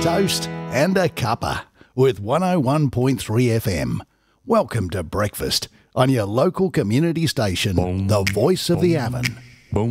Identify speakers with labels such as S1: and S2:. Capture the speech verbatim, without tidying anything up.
S1: toast and a cuppa with one oh one point three F M. Welcome to breakfast on your local community station, the voice of the Avon.